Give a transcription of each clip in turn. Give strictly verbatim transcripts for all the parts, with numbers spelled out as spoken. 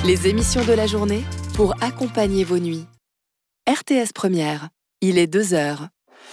Les émissions de la journée pour accompagner vos nuits. R T S Première, il est deux heures.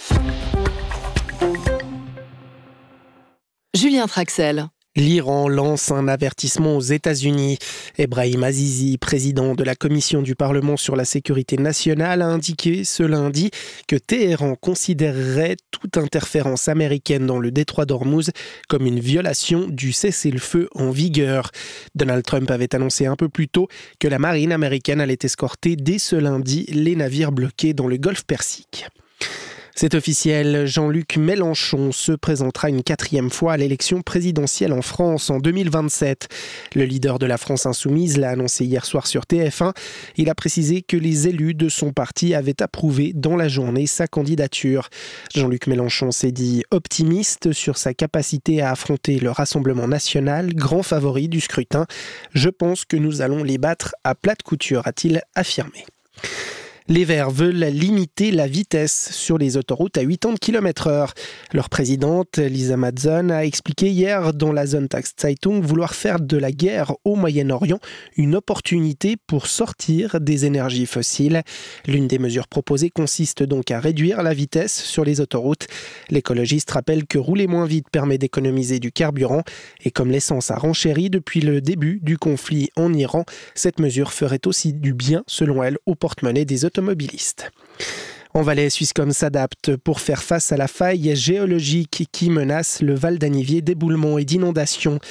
Julien Traxel. L'Iran lance un avertissement aux États-Unis. Ebrahim Azizi, président de la Commission du Parlement sur la sécurité nationale, a indiqué ce lundi que Téhéran considérerait toute interférence américaine dans le détroit d'Ormuz comme une violation du cessez-le-feu en vigueur. Donald Trump avait annoncé un peu plus tôt que la marine américaine allait escorter dès ce lundi les navires bloqués dans le golfe Persique. C'est officiel, Jean-Luc Mélenchon se présentera une quatrième fois à l'élection présidentielle en France en deux mille vingt-sept. Le leader de la France Insoumise l'a annoncé hier soir sur T F un. Il a précisé que les élus de son parti avaient approuvé dans la journée sa candidature. Jean-Luc Mélenchon s'est dit optimiste sur sa capacité à affronter le Rassemblement national, grand favori du scrutin. « Je pense que nous allons les battre à plate couture », a-t-il affirmé. Les Verts veulent limiter la vitesse sur les autoroutes à quatre-vingts kilomètres heure. Leur présidente, Lisa Madsen, a expliqué hier dans la Sonntagszeitung vouloir faire de la guerre au Moyen-Orient une opportunité pour sortir des énergies fossiles. L'une des mesures proposées consiste donc à réduire la vitesse sur les autoroutes. L'écologiste rappelle que rouler moins vite permet d'économiser du carburant. Et comme l'essence a renchéri depuis le début du conflit en Iran, cette mesure ferait aussi du bien, selon elle, au porte-monnaie des automobilistes. En Valais, Swisscom s'adapte pour faire face à la faille géologique qui menace le Val d'Anniviers d'éboulements et d'inondations.